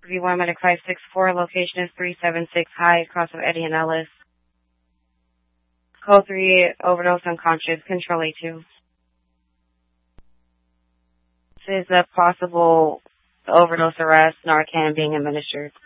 V1 Medic 564. Location is 376 High, across from Eddie and Ellis. Code 3, overdose unconscious, control A2. This is a possible overdose arrest, Narcan being administered.